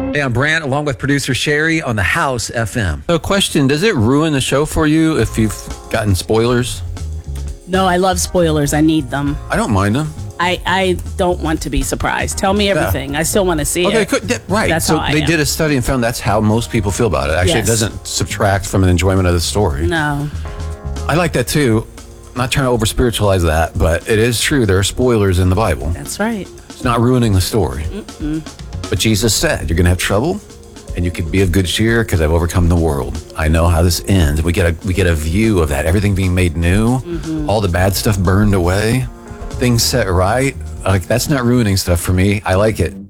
Hey, I'm Brant, along with producer Sherry on the House FM. So, question, does it ruin the show for you if you've gotten spoilers? No, I love spoilers. I need them. I don't mind them. I don't want to be surprised. Tell me everything. I still want to see Okay, it. right. That's so how I they am. did a study and found that's how most people feel about it. Actually, Yes. it doesn't subtract from an enjoyment of the story. No. I like that too. I'm not trying to over spiritualize that, but it is true. There are spoilers in the Bible. That's right. It's not ruining the story. But Jesus said, you're going to have trouble and you can be of good cheer because I've overcome the world. I know how this ends. We get a view of that. Everything being made new, all the bad stuff burned away, things set right. Like, that's not ruining stuff for me. I like it.